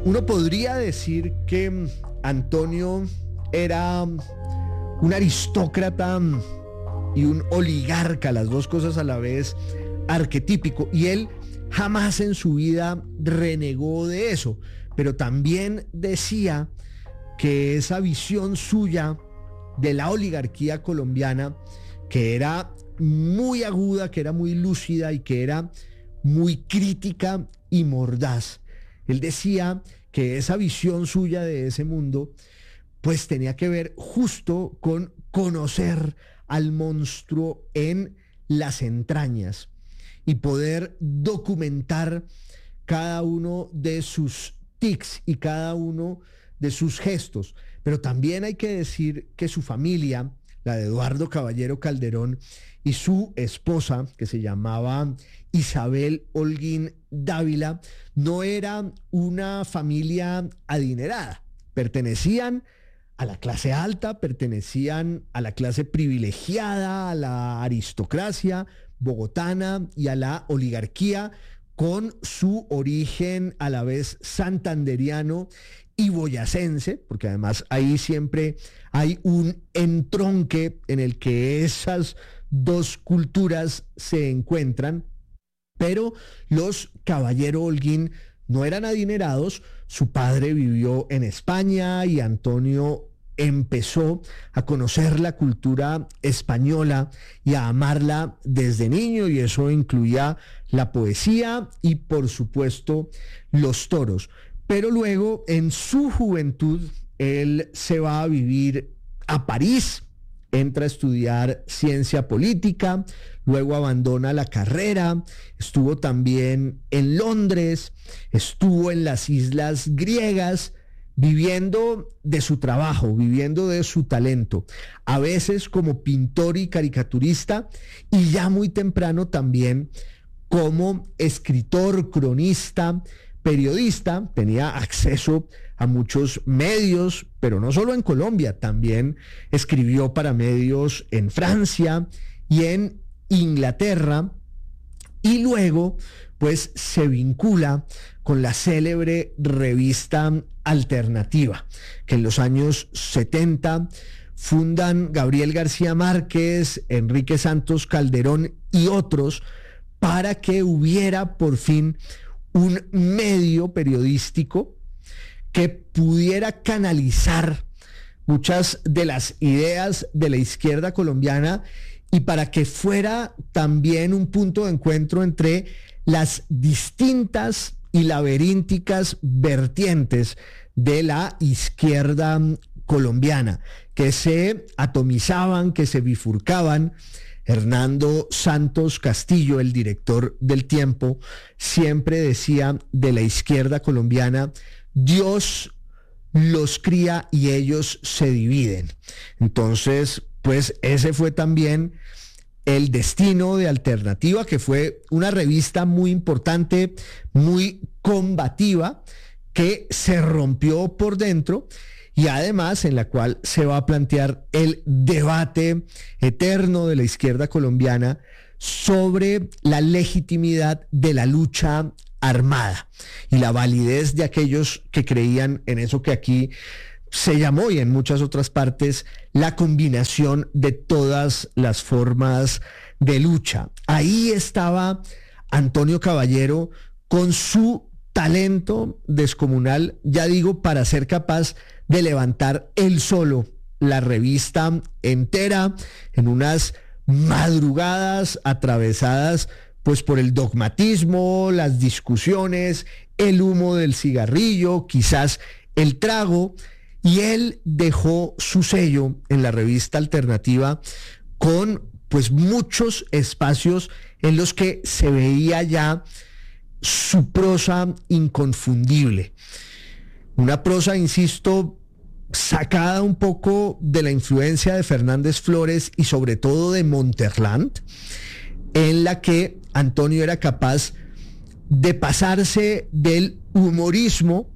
Uno podría decir que Antonio era un aristócrata y un oligarca, las dos cosas a la vez, arquetípico, y él jamás en su vida renegó de eso, pero también decía que esa visión suya de la oligarquía colombiana, que era muy aguda, que era muy lúcida y que era muy crítica y mordaz. Él decía que esa visión suya de ese mundo pues tenía que ver justo con conocer al monstruo en las entrañas y poder documentar cada uno de sus tics y cada uno de sus gestos. Pero también hay que decir que su familia, la de Eduardo Caballero Calderón, y su esposa, que se llamaba Isabel Holguín Dávila, no era una familia adinerada. Pertenecían a la clase alta, pertenecían a la clase privilegiada, a la aristocracia bogotana y a la oligarquía, con su origen a la vez santanderiano y boyacense, porque además ahí siempre hay un entronque en el que esas dos culturas se encuentran. Pero los Caballero Holguín no eran adinerados. Su padre vivió en España y Antonio empezó a conocer la cultura española y a amarla desde niño, y eso incluía la poesía y por supuesto los toros. Pero luego, en su juventud, él se va a vivir a París, entra a estudiar ciencia política, luego abandona la carrera, estuvo también en Londres, estuvo en las islas griegas, viviendo de su trabajo, viviendo de su talento, a veces como pintor y caricaturista, y ya muy temprano también como escritor, cronista, periodista. Tenía acceso a muchos medios, pero no solo en Colombia, también escribió para medios en Francia y en Inglaterra, y luego pues se vincula con la célebre revista Alternativa, que en los años 70 fundan Gabriel García Márquez, Enrique Santos Calderón y otros, para que hubiera por fin un medio periodístico que pudiera canalizar muchas de las ideas de la izquierda colombiana, y para que fuera también un punto de encuentro entre las distintas y laberínticas vertientes de la izquierda colombiana, que se atomizaban, que se bifurcaban. Hernando Santos Castillo, el director del Tiempo, siempre decía de la izquierda colombiana: Dios los cría y ellos se dividen. Entonces, pues ese fue también el destino de Alternativa, que fue una revista muy importante, muy combativa, que se rompió por dentro, y además en la cual se va a plantear el debate eterno de la izquierda colombiana sobre la legitimidad de la lucha armada y la validez de aquellos que creían en eso que aquí se llamó, y en muchas otras partes, la combinación de todas las formas de lucha. Ahí estaba Antonio Caballero con su talento descomunal, ya digo, para ser capaz de levantar él solo la revista entera en unas madrugadas atravesadas pues por el dogmatismo, las discusiones, el humo del cigarrillo, quizás el trago, y él dejó su sello en la revista Alternativa con pues muchos espacios en los que se veía ya su prosa inconfundible. Una prosa, insisto, sacada un poco de la influencia de Fernández Flores y sobre todo de Monterland, en la que Antonio era capaz de pasarse del humorismo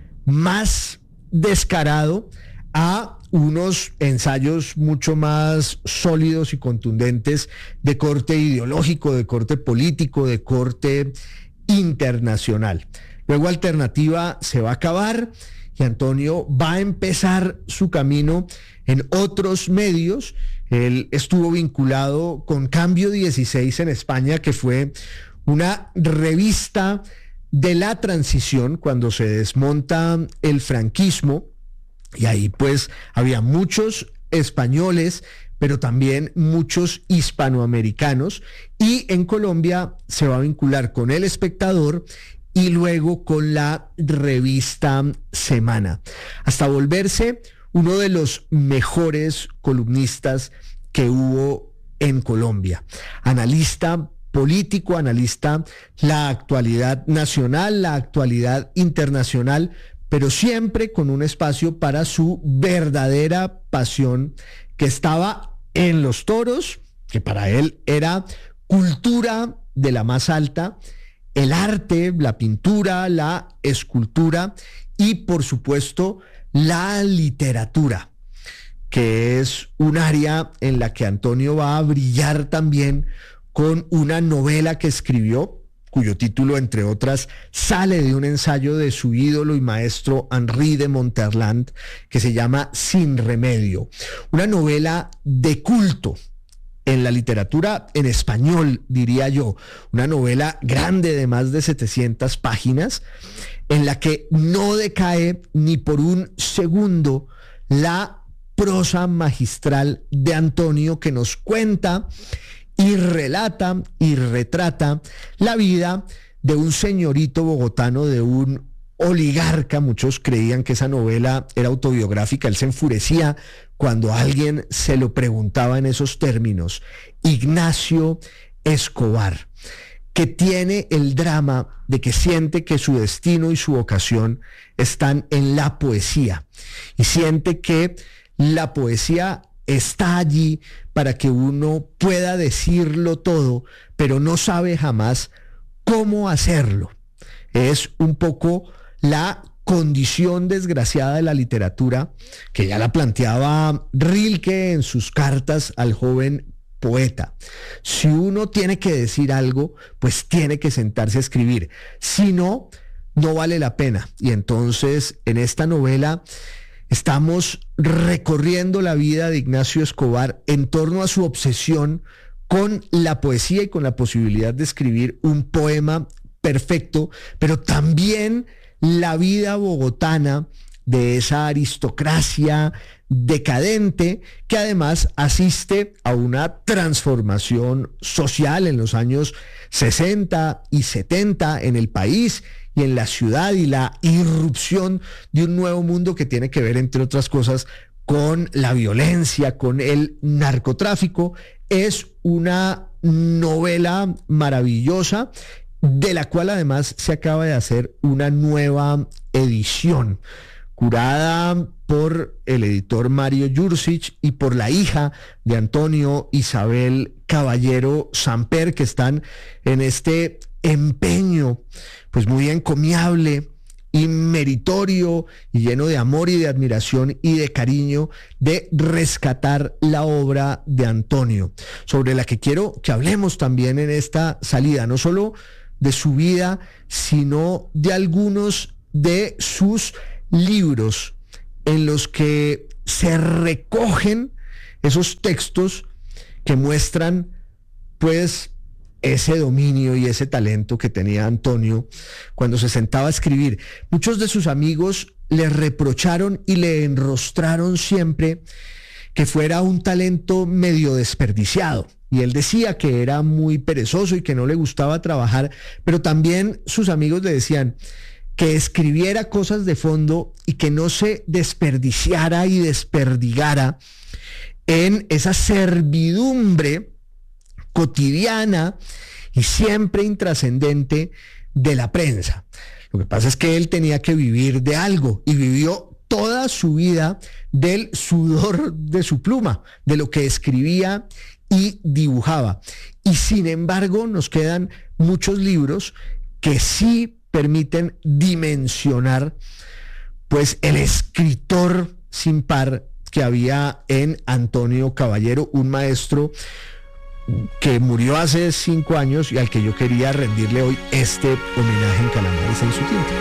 más descarado a unos ensayos mucho más sólidos y contundentes de corte ideológico, de corte político, de corte internacional. Luego Alternativa se va a acabar y Antonio va a empezar su camino en otros medios. Él estuvo vinculado con Cambio 16 en España, que fue una revista de la transición cuando se desmonta el franquismo, y ahí pues había muchos españoles, pero también muchos hispanoamericanos, y en Colombia se va a vincular con El Espectador y luego con la revista Semana, hasta volverse uno de los mejores columnistas que hubo en Colombia. Analista político, analista la actualidad nacional, la actualidad internacional, pero siempre con un espacio para su verdadera pasión, que estaba en los toros, que para él era cultura de la más alta, el arte, la pintura, la escultura y, por supuesto, la literatura, que es un área en la que Antonio va a brillar también con una novela que escribió, cuyo título, entre otras, sale de un ensayo de su ídolo y maestro Henri de Monterland, que se llama Sin Remedio. Una novela de culto en la literatura en español, diría yo. Una novela grande de más de 700 páginas, en la que no decae ni por un segundo la prosa magistral de Antonio, que nos cuenta y relata y retrata la vida de un señorito bogotano, de un oligarca. Muchos creían que esa novela era autobiográfica. Él se enfurecía cuando alguien se lo preguntaba en esos términos. Ignacio Escobar, que tiene el drama de que siente que su destino y su vocación están en la poesía, y siente que la poesía está allí para que uno pueda decirlo todo, pero no sabe jamás cómo hacerlo. Es un poco la condición desgraciada de la literatura, que ya la planteaba Rilke en sus cartas al joven poeta. Si uno tiene que decir algo, pues tiene que sentarse a escribir. Si no, no vale la pena. Y entonces, en esta novela estamos recorriendo la vida de Ignacio Escobar en torno a su obsesión con la poesía y con la posibilidad de escribir un poema perfecto, pero también la vida bogotana de esa aristocracia decadente, que además asiste a una transformación social en los años 60 y 70 en el país y en la ciudad, y la irrupción de un nuevo mundo que tiene que ver, entre otras cosas, con la violencia, con el narcotráfico. Es una novela maravillosa, de la cual además se acaba de hacer una nueva edición, curada por el editor Mario Jursic y por la hija de Antonio, Isabel Caballero Samper, que están en este empeño pues muy encomiable y meritorio y lleno de amor y de admiración y de cariño de rescatar la obra de Antonio, sobre la que quiero que hablemos también en esta salida, no solo de su vida, sino de algunos de sus libros en los que se recogen esos textos que muestran pues ese dominio y ese talento que tenía Antonio cuando se sentaba a escribir. Muchos de sus amigos le reprocharon y le enrostraron siempre que fuera un talento medio desperdiciado, y él decía que era muy perezoso y que no le gustaba trabajar, pero también sus amigos le decían que escribiera cosas de fondo y que no se desperdiciara y desperdigara en esa servidumbre cotidiana y siempre intrascendente de la prensa. Lo que pasa es que él tenía que vivir de algo, y vivió toda su vida del sudor de su pluma, de lo que escribía y dibujaba. Y sin embargo, nos quedan muchos libros que sí permiten dimensionar pues el escritor sin par que había en Antonio Caballero, un maestro que murió hace 5 años y al que yo quería rendirle hoy este homenaje en Calamares en su tinta.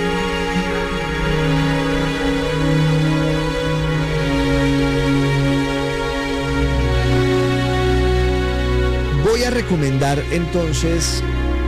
Voy a recomendar entonces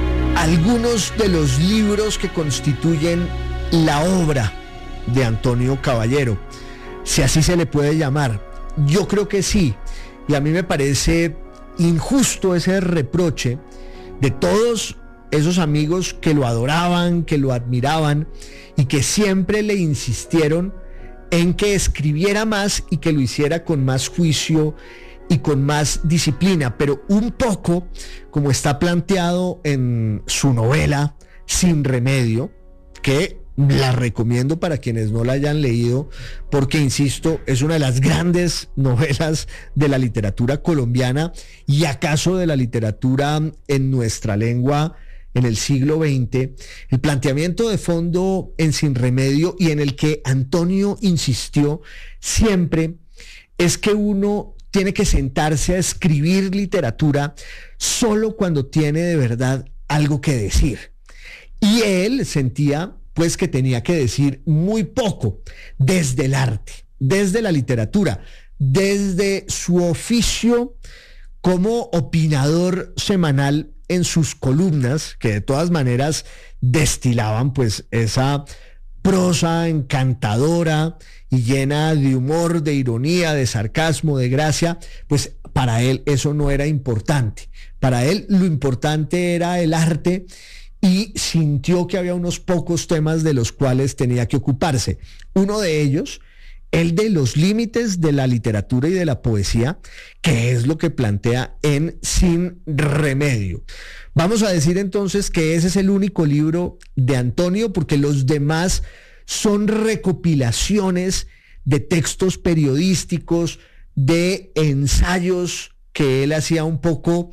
algunos de los libros que constituyen la obra de Antonio Caballero, si así se le puede llamar. Yo creo que sí, y a mí me parece injusto ese reproche de todos esos amigos que lo adoraban, que lo admiraban y que siempre le insistieron en que escribiera más y que lo hiciera con más juicio y con más disciplina, pero un poco como está planteado en su novela Sin Remedio, que la recomiendo para quienes no la hayan leído, porque insisto, es una de las grandes novelas de la literatura colombiana y acaso de la literatura en nuestra lengua en el siglo XX. El planteamiento de fondo en Sin Remedio, y en el que Antonio insistió siempre, es que uno tiene que sentarse a escribir literatura solo cuando tiene de verdad algo que decir. Y él sentía pues que tenía que decir muy poco desde el arte, desde la literatura, desde su oficio como opinador semanal en sus columnas, que de todas maneras destilaban pues esa prosa encantadora y llena de humor, de ironía, de sarcasmo, de gracia. Pues para él eso no era importante. Para él lo importante era el arte, y sintió que había unos pocos temas de los cuales tenía que ocuparse. Uno de ellos, el de los límites de la literatura y de la poesía, que es lo que plantea en Sin Remedio. Vamos a decir entonces que ese es el único libro de Antonio, porque los demás son recopilaciones de textos periodísticos, de ensayos que él hacía un poco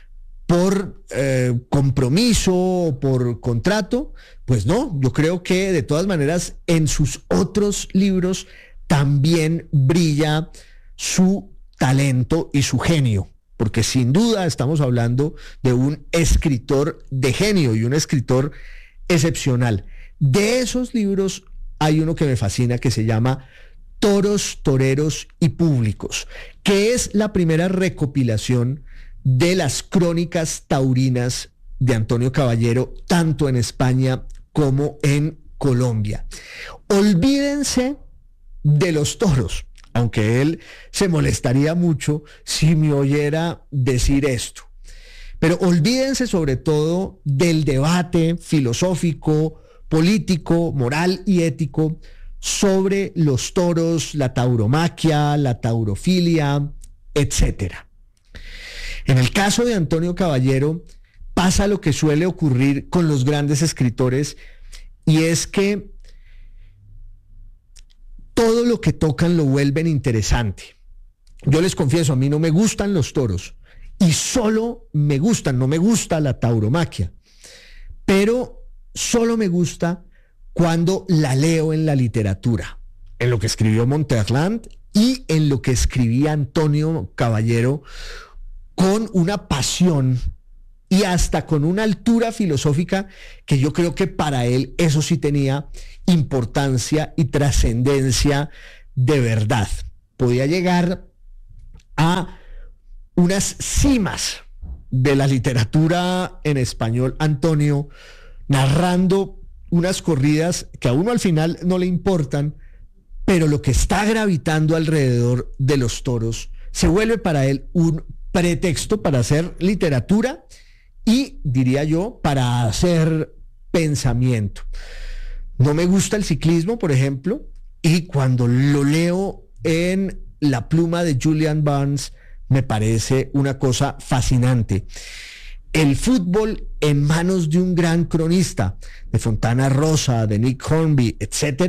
por compromiso o por contrato. Pues no, yo creo que de todas maneras en sus otros libros también brilla su talento y su genio, porque sin duda estamos hablando de un escritor de genio y un escritor excepcional. De esos libros hay uno que me fascina, que se llama Toros, Toreros y Públicos, que es la primera recopilación de las crónicas taurinas de Antonio Caballero, tanto en España como en Colombia. Olvídense de los toros, aunque él se molestaría mucho si me oyera decir esto. Pero olvídense sobre todo del debate filosófico, político, moral y ético sobre los toros, la tauromaquia, la taurofilia, etcétera. En el caso de Antonio Caballero pasa lo que suele ocurrir con los grandes escritores, y es que todo lo que tocan lo vuelven interesante. Yo les confieso, a mí no me gustan los toros, y solo me gustan, no me gusta la tauromaquia, pero solo me gusta cuando la leo en la literatura, en lo que escribió Monterland y en lo que escribía Antonio Caballero, con una pasión y hasta con una altura filosófica que yo creo que para él eso sí tenía importancia y trascendencia de verdad. Podía llegar a unas cimas de la literatura en español, Antonio, narrando unas corridas que a uno al final no le importan, pero lo que está gravitando alrededor de los toros se vuelve para él un pretexto para hacer literatura y, diría yo, para hacer pensamiento. No me gusta el ciclismo, por ejemplo, y cuando lo leo en la pluma de Julian Barnes me parece una cosa fascinante. El fútbol en manos de un gran cronista, de Fontana Rosa, de Nick Hornby, etcétera,